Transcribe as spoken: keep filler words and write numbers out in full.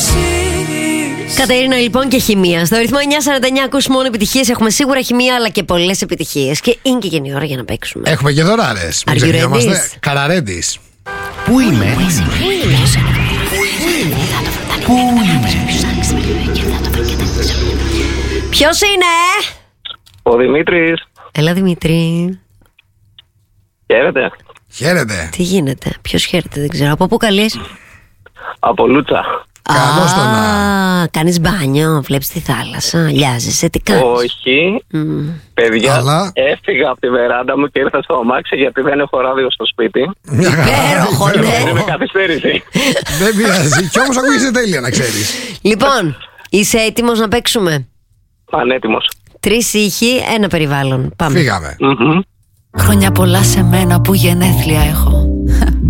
Κατερίνα λοιπόν και χημεία. Στο ρυθμό εννιά σαράντα εννιά ακούς μόνο επιτυχίες. Έχουμε σίγουρα χημεία αλλά και πολλές επιτυχίες. Και είναι και γενή ώρα για να παίξουμε. Έχουμε και δωράρες. Μην ξεχνιόμαστε. Καραρέντης. Πού είμαι? Πού είμαι? Ποιος είναι? Ο Δημήτρης. Έλα Δημήτρη. Χαίρετε. Χαίρετε. Τι γίνεται? Ποιος χαίρεται? Δεν ξέρω. Από πού καλείς? Από Λούτσα. Καλώς το να. Κάνεις μπάνιο, βλέπεις τη θάλασσα, λιάζεσαι, τι κάνεις? Όχι. Mm. Παιδιά, Αλλά... έφυγα από τη βεράντα μου και ήρθα στο αμάξι γιατί δεν έχω ράδιο στο σπίτι. Υπέροχο, ναι. Είναι καθυστέρηση. Δεν πειράζει. Κι όμως ακούγεσαι τέλεια, να ξέρεις. Λοιπόν, είσαι έτοιμος να παίξουμε? Πανέτοιμος. Τρεις ήχοι, ένα περιβάλλον. Πάμε. Φύγαμε. Mm-hmm. Χρόνια πολλά σε μένα που γενέθλια έχω.